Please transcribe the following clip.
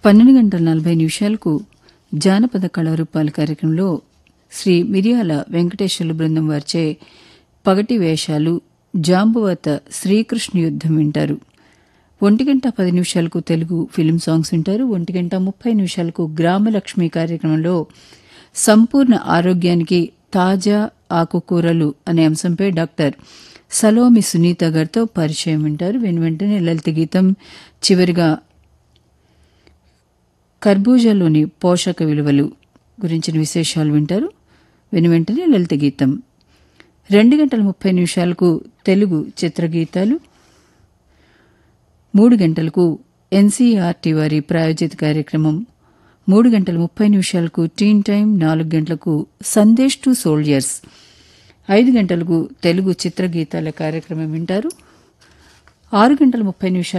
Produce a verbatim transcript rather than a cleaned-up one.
పన్నెండు గంటల నలభై నిమిషాలకు జానపద కళారూపాల కార్యక్రమంలో శ్రీ మిరియాల వెంకటేశ్వర్ల బృందం వారిచే పగటి వేషాలు జాంబువత శ్రీకృష్ణ యుద్ధం వింటారు. ఒంటి గంట పది నిమిషాలకు తెలుగు ఫిలిం సాంగ్స్ వింటారు. ఒంటి గంట ముప్పై నిమిషాలకు గ్రామలక్ష్మి కార్యక్రమంలో సంపూర్ణ ఆరోగ్యానికి తాజా ఆకుకూరలు అనే అంశంపై డాక్టర్ సలోమి సునీత గారితో పరిచయం వింటారు. వెను వెంటనే లలిత గీతం, చివరిగా కర్బూజాలోని పోషక విలువలు గురించిన విశేషాలు వింటారు. వెను వెంటనే లలిత గీతం. రెండు గంటల ముప్పై నిమిషాలకు తెలుగు చిత్రగీతాలు, మూడు గంటలకు ఎన్సీఆర్టీ వారి ప్రాయోజిత కార్యక్రమం, మూడు గంటల ముప్పై నిమిషాలకు టీన్ టైం, నాలుగు గంటలకు సందేశ్ టు సోల్జర్స్, ఐదు గంటలకు తెలుగు చిత్రగీతాల కార్యక్రమం వింటారు. ఆరు గంటల ముప్పై నిమిషాలు